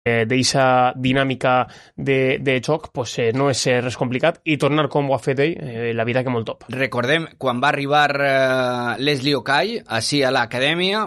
d'eixa dinàmica de joc pues, no és res complicat i tornar com ho ha fet ell, la veritat que molt top. Recordem, quan va arribar Leslie Okai, així a l'acadèmia,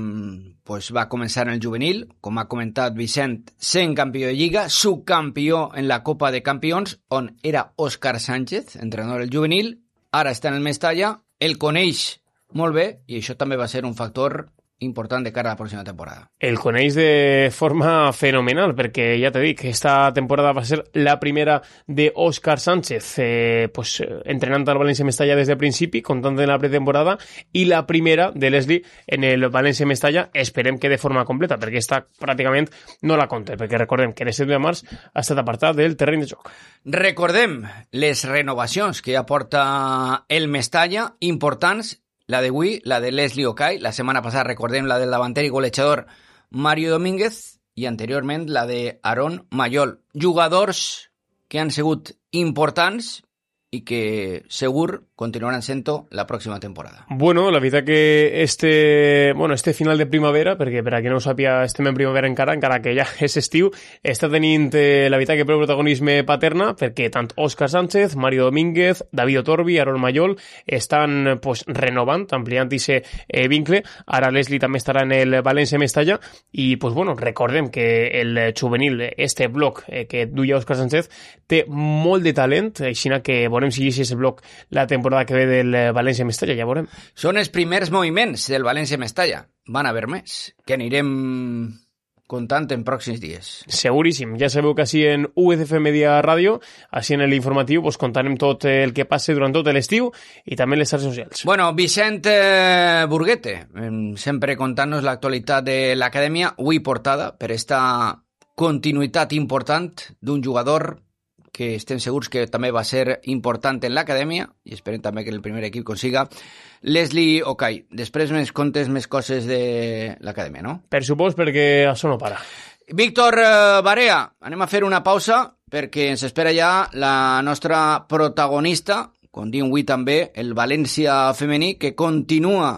pues va començar en el juvenil, com ha comentat Vicent, sent campió de Lliga, subcampió en la Copa de Campions, on era Òscar Sánchez, entrenador del juvenil, ara està en el Mestalla, el coneix molt bé i això també va ser un factor important de cara a la pròxima temporada. El coneix de forma fenomenal, perquè ja t'he dit que esta temporada va ser la primera de Òscar Sánchez, pues, entrenant al València Mestalla des del principi, comptant en la pretemporada, i la primera de Leslie en el València Mestalla, esperem que de forma completa, perquè esta pràcticament no la compta, perquè recordem que el 7 de març ha estat apartat del terreny de joc. Recordem les renovacions que ja porta el Mestalla, importants. La d'avui, la de Leslie Okai, la setmana passada recordem la del davanter i golejador Mario Domínguez i anteriorment la de Aaron Mayol. Jugadors que han sigut importants i que segur continuaran sent-ho la pròxima temporada. Bueno, la veritat que este final de primavera, perquè per a qui no ho sàpiga estem en primavera encara que ja és estiu, està tenint la veritat que prou protagonisme paterna, perquè tant Òscar Sánchez, Mario Domínguez, David Otorbi, Aaron Mayol estan pues, renovant, ampliant aquest vincle. Ara Leslie també estarà en el València Mestalla i pues, bueno, recordem que el juvenil, este bloc que duia Òscar Sánchez, té molt de talent, així que veurem si és aquest bloc la temporada que ve del València Mestalla, ja veurem. Són els primers moviments del València Mestalla. Van haver més, que anirem contant en pròxims dies. Seguríssim. Ja sabeu que així en UCF Media Ràdio, així en l'informatiu, pues, contarem tot el que passe durant tot l'estiu i també les xarxes socials. Bueno, Vicent Burguete, sempre contant-nos l'actualitat de l'acadèmia, avui portada per esta continuïtat important d'un jugador que estem segurs que també va ser important en l'acadèmia i esperem també que el primer equip consiga Leslie Okai. Després més contes, més coses de l'acadèmia, no? Per supost, perquè això no para. Víctor Barea, anem a fer una pausa perquè ens espera ja la nostra protagonista, com diuen avui també, el València femení, que continua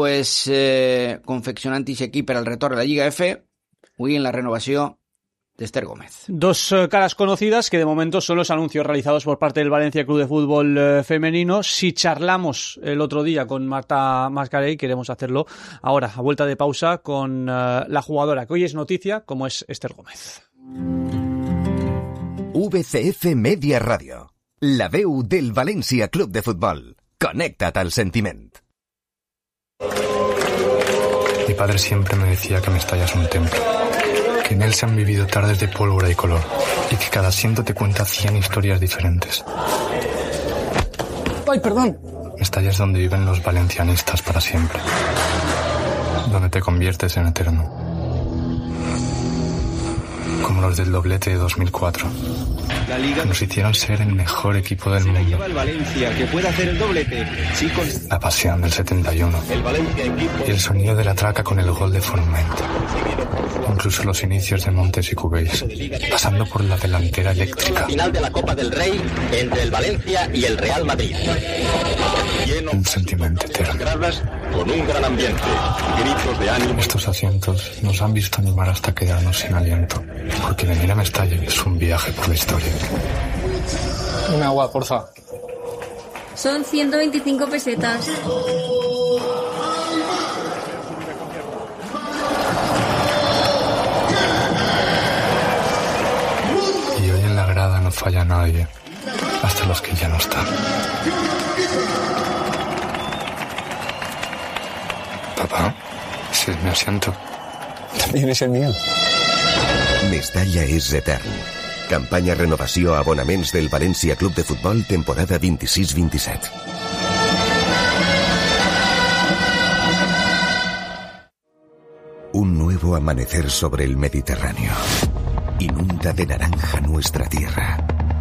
confeccionant aquest equip per al retorn a la Lliga F, avui en la renovació de Esther Gómez. Dos caras conocidas que de momento son los anuncios realizados por parte del Valencia Club de Fútbol femenino. Si charlamos el otro día con Marta Mascarell, queremos hacerlo ahora, a vuelta de pausa, con la jugadora que hoy es noticia, como es Esther Gómez. VCF Media Radio, la veu del València Club de Futbol. Connecta't al sentiment. Mi padre siempre me decía que Mestalla es un templo, que en él se han vivido tardes de pólvora y color, y que cada asiento te cuenta 100 historias diferentes. ¡Ay, perdón! Mestalla es donde viven los valencianistas para siempre, donde te conviertes en eterno. Como los del doblete de 2004, que nos hicieron ser el mejor equipo del mundo. La pasión del 71 y el sonido de la traca con el gol de Forment. Incluso los inicios de Montes y Cubells, pasando por la delantera eléctrica. Final de la Copa del Rey entre el Valencia y el Real Madrid. Un sentimiento eterno. Con un gran ambiente, gritos de ánimo. Estos asientos nos han visto animar hasta quedarnos sin aliento, porque venir a Mestalla es un viaje por la historia. Un agua, porfa. Son 125 pesetas. Y hoy en la grada no falla nadie, hasta los que ya no están. Papá, ese es mi asiento. También es el mío. Mestalla és etern. Campanya renovació a abonaments del València Club de Futbol temporada 26-27. Un nuevo amanecer sobre el Mediterráneo. Inunda de naranja nuestra tierra.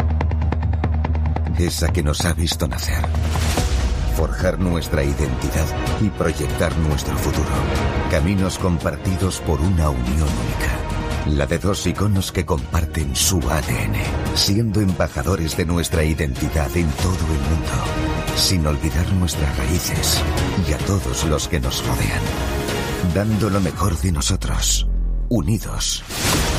Esa que nos ha visto nacer. Forjar nuestra identidad y proyectar nuestro futuro. Caminos compartidos por una unión única. La de dos iconos que comparten su ADN, siendo embajadores de nuestra identidad en todo el mundo, sin olvidar nuestras raíces y a todos los que nos rodean, dando lo mejor de nosotros, unidos.